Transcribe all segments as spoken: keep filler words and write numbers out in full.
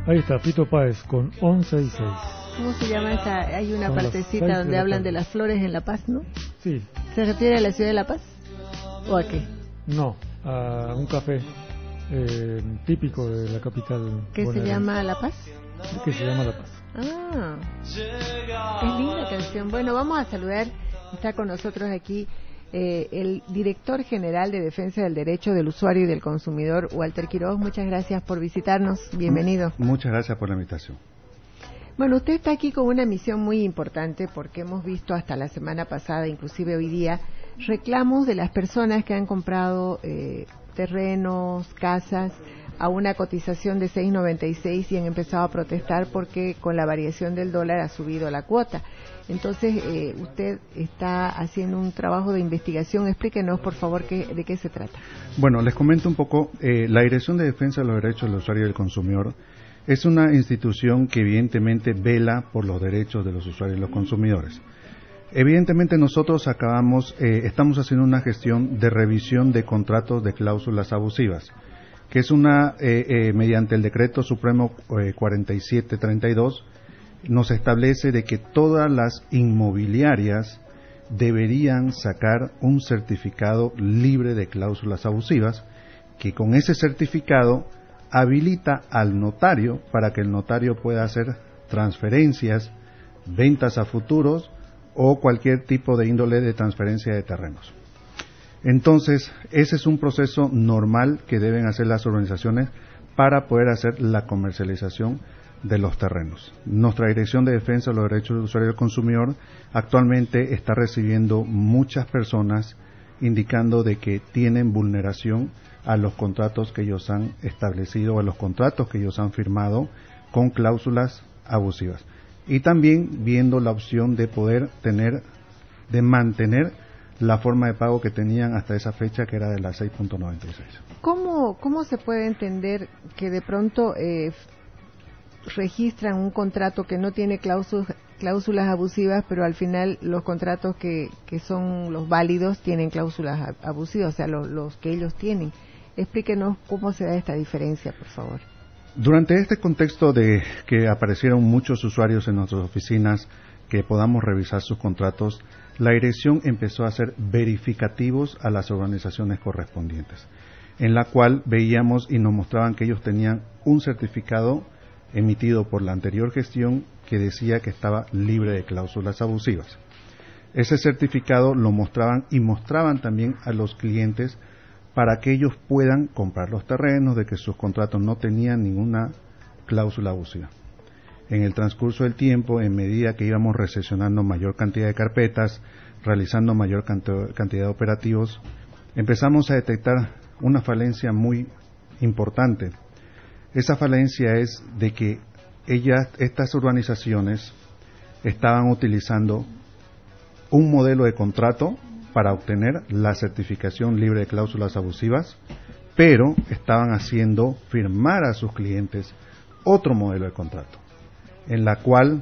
Ahí está, Fito Páez con once y seis. ¿Cómo se llama esa? Hay una Son las seis partecita donde de la hablan tarde. de las flores en La Paz, ¿no? Sí, ¿Se refiere a la ciudad de La Paz? ¿O a qué? no, a un café eh, típico de la capital ¿Qué se bonaerense. llama La Paz? Que se llama La Paz. Ah, es linda canción. Bueno, vamos a saludar, está con nosotros aquí eh, el director general de Defensa del Derecho del Usuario y del Consumidor, Walter Quiroz. Muchas gracias por visitarnos, bienvenido. Muchas gracias por la invitación. Bueno, usted está aquí con una misión muy importante porque hemos visto hasta la semana pasada, inclusive hoy día, reclamos de las personas que han comprado eh, terrenos, casas, a una cotización de seis noventa y seis y han empezado a protestar porque con la variación del dólar ha subido la cuota. Entonces, eh, usted está haciendo un trabajo de investigación. Explíquenos, por favor, qué, de qué se trata. Bueno, les comento un poco. Eh, la Dirección de Defensa de los Derechos del Usuario y del Consumidor es una institución que evidentemente vela por los derechos de los usuarios y los consumidores. Evidentemente nosotros acabamos, eh, estamos haciendo una gestión de revisión de contratos de cláusulas abusivas, que es una, eh, eh, mediante el Decreto Supremo eh, cuarenta y siete treinta y dos, nos establece de que todas las inmobiliarias deberían sacar un certificado libre de cláusulas abusivas, que con ese certificado habilita al notario para que el notario pueda hacer transferencias, ventas a futuros o cualquier tipo de índole de transferencia de terrenos. Entonces, ese es un proceso normal que deben hacer las organizaciones para poder hacer la comercialización de los terrenos. Nuestra Dirección de Defensa de los Derechos del Usuario y del Consumidor actualmente está recibiendo muchas personas indicando de que tienen vulneración a los contratos que ellos han establecido, a los contratos que ellos han firmado con cláusulas abusivas. Y también viendo la opción de poder tener, de mantener la forma de pago que tenían hasta esa fecha, que era de las seis punto noventa y seis. ¿Cómo, cómo se puede entender que de pronto eh, registran un contrato que no tiene cláusulas, cláusulas abusivas, pero al final los contratos que, que son los válidos tienen cláusulas abusivas, o sea, los, los que ellos tienen? Explíquenos cómo se da esta diferencia, por favor. Durante este contexto de que aparecieron muchos usuarios en nuestras oficinas que podamos revisar sus contratos, la dirección empezó a hacer verificativos a las organizaciones correspondientes, en la cual veíamos y nos mostraban que ellos tenían un certificado emitido por la anterior gestión que decía que estaba libre de cláusulas abusivas. Ese certificado lo mostraban y mostraban también a los clientes para que ellos puedan comprar los terrenos, de que sus contratos no tenían ninguna cláusula abusiva. En el transcurso del tiempo, en medida que íbamos recesionando mayor cantidad de carpetas, realizando mayor cantidad de operativos, empezamos a detectar una falencia muy importante. Esa falencia es de que ellas, estas organizaciones estaban utilizando un modelo de contrato para obtener la certificación libre de cláusulas abusivas, pero estaban haciendo firmar a sus clientes otro modelo de contrato, en la cual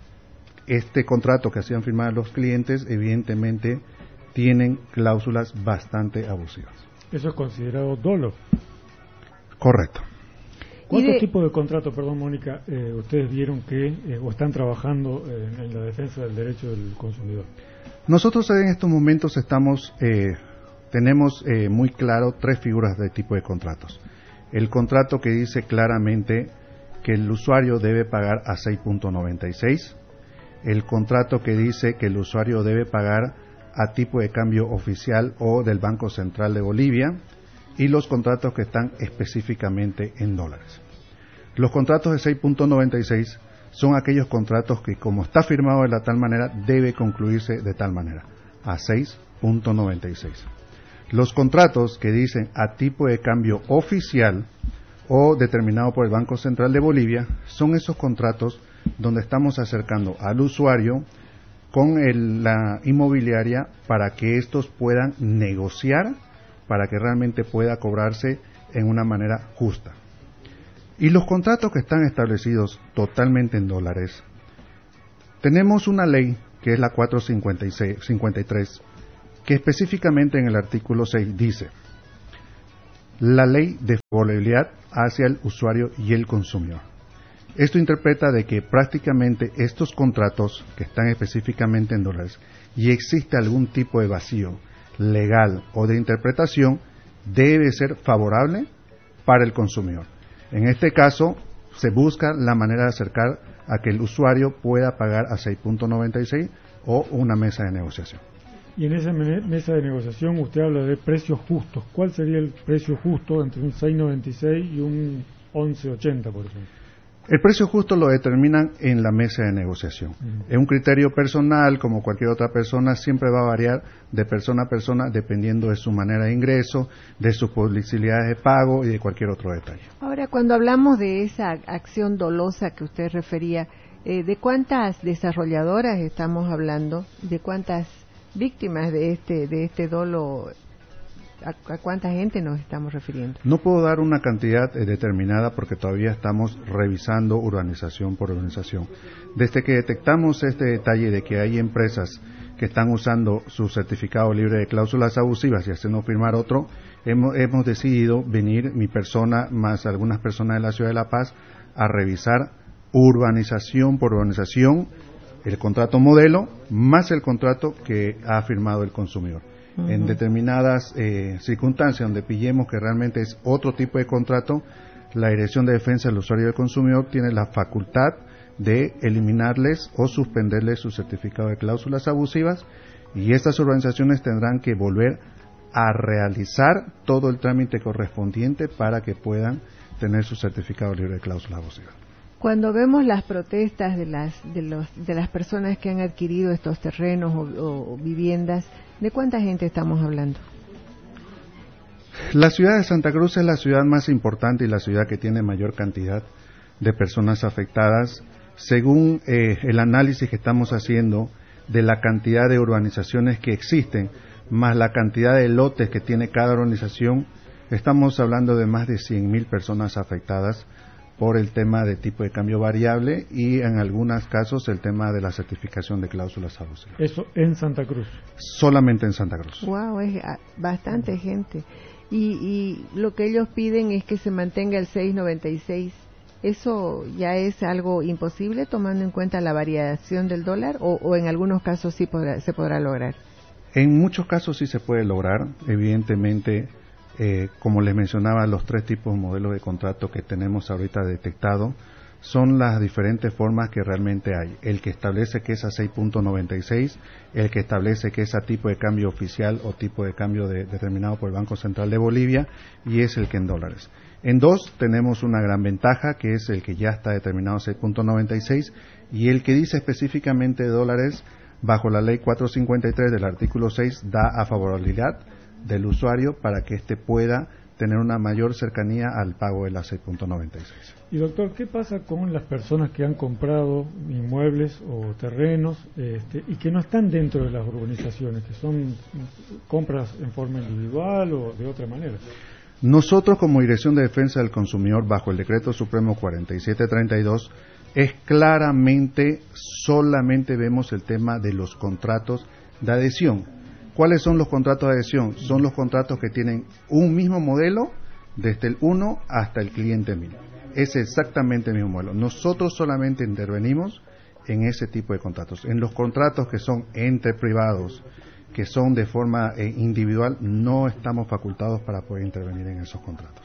este contrato que hacían firmar a los clientes evidentemente tienen cláusulas bastante abusivas. Eso es considerado dolo. Correcto. ¿Cuántos de... tipos de contratos, perdón Mónica, eh, ustedes vieron que eh, o están trabajando eh, en la defensa del derecho del consumidor? Nosotros en estos momentos estamos, eh, tenemos eh, muy claro tres figuras de tipo de contratos. El contrato que dice claramente que el usuario debe pagar a seis punto noventa y seis, el contrato que dice que el usuario debe pagar a tipo de cambio oficial o del Banco Central de Bolivia, y los contratos que están específicamente en dólares. Los contratos de seis punto noventa y seis son aquellos contratos que, como está firmado de la tal manera, debe concluirse de tal manera, a seis punto noventa y seis. Los contratos que dicen a tipo de cambio oficial o determinado por el Banco Central de Bolivia son esos contratos donde estamos acercando al usuario con el, la inmobiliaria para que estos puedan negociar, para que realmente pueda cobrarse en una manera justa. Y los contratos que están establecidos totalmente en dólares, tenemos una ley que es la cuatrocientos cincuenta y tres, que específicamente en el artículo seis dice: la ley de favorabilidad hacia el usuario y el consumidor. Esto interpreta de que prácticamente estos contratos que están específicamente en dólares y existe algún tipo de vacío legal o de interpretación, debe ser favorable para el consumidor. En este caso, se busca la manera de acercar a que el usuario pueda pagar a seis punto noventa y seis o una mesa de negociación. Y en esa mesa de negociación usted habla de precios justos. ¿Cuál sería el precio justo entre un seis noventa y seis y un once ochenta, por ejemplo? El precio justo lo determinan en la mesa de negociación. Uh-huh. Es un criterio personal, como cualquier otra persona, siempre va a variar de persona a persona dependiendo de su manera de ingreso, de sus posibilidades de pago y de cualquier otro detalle. Ahora, cuando hablamos de esa acción dolosa que usted refería, eh, ¿de cuántas desarrolladoras estamos hablando? ¿De cuántas víctimas de este de este dolo? ¿A, ¿A cuánta gente nos estamos refiriendo? No puedo dar una cantidad eh, determinada porque todavía estamos revisando urbanización por urbanización. Desde que detectamos este detalle de que hay empresas que están usando su certificado libre de cláusulas abusivas y haciendo firmar otro, hemos, hemos decidido venir, mi persona más algunas personas de la Ciudad de La Paz, a revisar urbanización por urbanización, el contrato modelo más el contrato que ha firmado el consumidor. Uh-huh. En determinadas eh, circunstancias donde pillemos que realmente es otro tipo de contrato, la Dirección de Defensa del Usuario y del Consumidor tiene la facultad de eliminarles o suspenderles su certificado de cláusulas abusivas, y estas organizaciones tendrán que volver a realizar todo el trámite correspondiente para que puedan tener su certificado libre de cláusulas abusivas. Cuando vemos las protestas de las de los de las personas que han adquirido estos terrenos o, o viviendas, ¿de cuánta gente estamos hablando? La ciudad de Santa Cruz es la ciudad más importante y la ciudad que tiene mayor cantidad de personas afectadas. Según eh, el análisis que estamos haciendo de la cantidad de urbanizaciones que existen, más la cantidad de lotes que tiene cada urbanización, estamos hablando de más de cien mil personas afectadas por el tema de tipo de cambio variable y en algunos casos el tema de la certificación de cláusulas abusivas. Eso en Santa Cruz. Solamente en Santa Cruz. Wow, es bastante gente. Y, y lo que ellos piden es que se mantenga el seis noventa y seis. ¿Eso ya es algo imposible tomando en cuenta la variación del dólar o, o en algunos casos sí podrá, se podrá lograr? En muchos casos sí se puede lograr, evidentemente. Eh, como les mencionaba, los tres tipos de modelos de contrato que tenemos ahorita detectado son las diferentes formas que realmente hay. El que establece que es a seis punto noventa y seis, el que establece que es a tipo de cambio oficial o tipo de cambio de, determinado por el Banco Central de Bolivia, y es el que en dólares. En dos tenemos una gran ventaja, que es el que ya está determinado a seis punto noventa y seis, y el que dice específicamente de dólares, bajo la ley cuatrocientos cincuenta y tres del artículo seis, da a favorabilidad del usuario para que éste pueda tener una mayor cercanía al pago de la seis punto noventa y seis. Y doctor, ¿qué pasa con las personas que han comprado inmuebles o terrenos este, y que no están dentro de las urbanizaciones, que son compras en forma individual o de otra manera? Nosotros, como Dirección de Defensa del Consumidor, bajo el Decreto Supremo cuarenta y siete treinta y dos, es claramente, solamente vemos el tema de los contratos de adhesión. ¿Cuáles son los contratos de adhesión? Son los contratos que tienen un mismo modelo desde el uno hasta el cliente mil. Es exactamente el mismo modelo. Nosotros solamente intervenimos en ese tipo de contratos. En los contratos que son entre privados, que son de forma eh, individual, no estamos facultados para poder intervenir en esos contratos.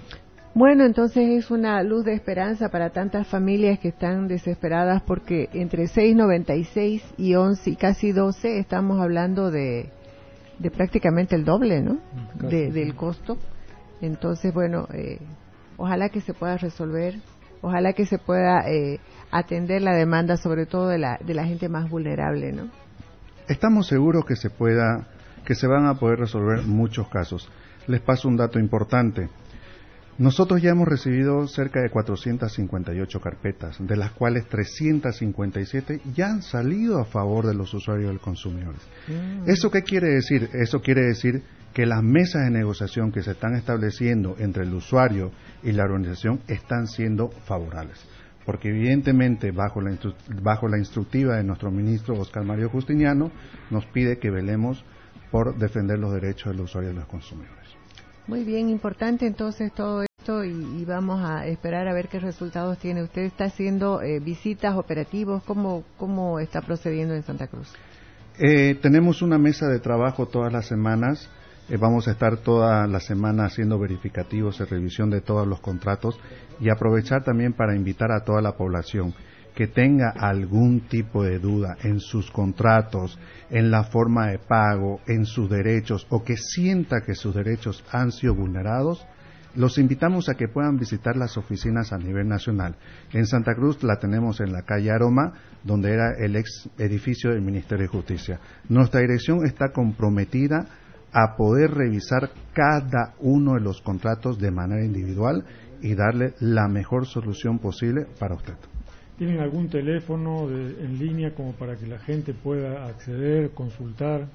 Bueno, entonces es una luz de esperanza para tantas familias que están desesperadas porque entre seis noventa y seis y once y casi doce estamos hablando de, de prácticamente el doble, ¿no? De, del costo. Entonces, bueno, eh, ojalá que se pueda resolver, ojalá que se pueda eh, atender la demanda, sobre todo de la de la gente más vulnerable, ¿no? Estamos seguros que se pueda, que se van a poder resolver muchos casos. Les paso un dato importante. Nosotros ya hemos recibido cerca de cuatrocientas cincuenta y ocho carpetas, de las cuales trescientas cincuenta y siete ya han salido a favor de los usuarios y los consumidores. Mm. ¿Eso qué quiere decir? Eso quiere decir que las mesas de negociación que se están estableciendo entre el usuario y la organización están siendo favorables. Porque evidentemente bajo la, instru- bajo la instructiva de nuestro ministro Oscar Mario Justiniano nos pide que velemos por defender los derechos de los usuarios y los consumidores. Muy bien, importante entonces todo esto. esto y, y vamos a esperar a ver qué resultados tiene. ¿Usted está haciendo eh, visitas, operativos? ¿Cómo, cómo está procediendo en Santa Cruz? Eh, tenemos una mesa de trabajo todas las semanas. Eh, vamos a estar toda la semana haciendo verificativos y revisión de todos los contratos y aprovechar también para invitar a toda la población que tenga algún tipo de duda en sus contratos, en la forma de pago, en sus derechos o que sienta que sus derechos han sido vulnerados. Los invitamos a que puedan visitar las oficinas a nivel nacional. En Santa Cruz la tenemos en la calle Aroma, donde era el ex edificio del Ministerio de Justicia. Nuestra dirección está comprometida a poder revisar cada uno de los contratos de manera individual y darle la mejor solución posible para usted. ¿Tienen algún teléfono de, en línea como para que la gente pueda acceder, consultar?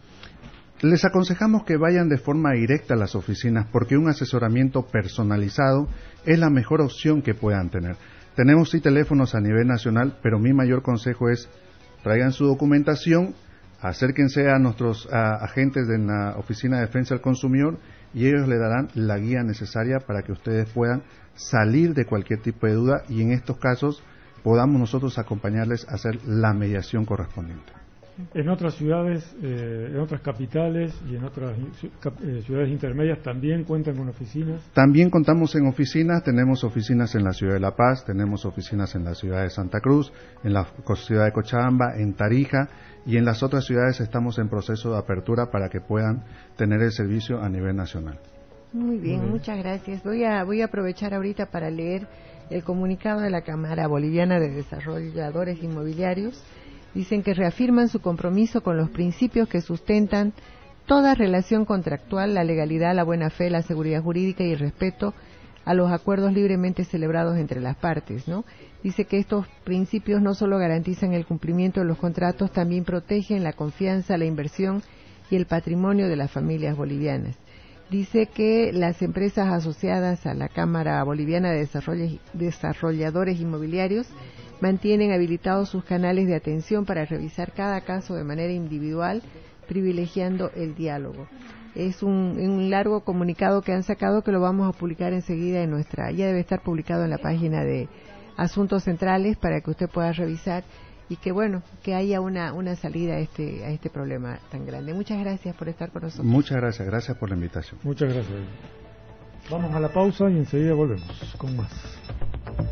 Les aconsejamos que vayan de forma directa a las oficinas porque un asesoramiento personalizado es la mejor opción que puedan tener. Tenemos sí teléfonos a nivel nacional, pero mi mayor consejo es traigan su documentación, acérquense a nuestros a, agentes de la Oficina de Defensa del Consumidor y ellos le darán la guía necesaria para que ustedes puedan salir de cualquier tipo de duda y en estos casos podamos nosotros acompañarles a hacer la mediación correspondiente. En otras ciudades, eh, en otras capitales y en otras eh, ciudades intermedias también cuentan con oficinas. También contamos en oficinas, tenemos oficinas en la ciudad de La Paz, tenemos oficinas en la ciudad de Santa Cruz, en la ciudad de Cochabamba, en Tarija y en las otras ciudades estamos en proceso de apertura para que puedan tener el servicio a nivel nacional. Muy bien, Muy bien. Muchas gracias. Voy a, voy a aprovechar ahorita para leer el comunicado de la Cámara Boliviana de Desarrolladores Inmobiliarios. Dicen que reafirman su compromiso con los principios que sustentan toda relación contractual, la legalidad, la buena fe, la seguridad jurídica y el respeto a los acuerdos libremente celebrados entre las partes, ¿no? Dice que estos principios no solo garantizan el cumplimiento de los contratos, también protegen la confianza, la inversión y el patrimonio de las familias bolivianas. Dice que las empresas asociadas a la Cámara Boliviana de Desarrolladores Inmobiliarios mantienen habilitados sus canales de atención para revisar cada caso de manera individual, privilegiando el diálogo. Es un, un largo comunicado que han sacado que lo vamos a publicar enseguida en nuestra, ya debe estar publicado en la página de Asuntos Centrales para que usted pueda revisar y que bueno, que haya una, una salida a este, a este problema tan grande. Muchas gracias por estar con nosotros. Muchas gracias, gracias por la invitación. Muchas gracias. Vamos a la pausa y enseguida volvemos con más.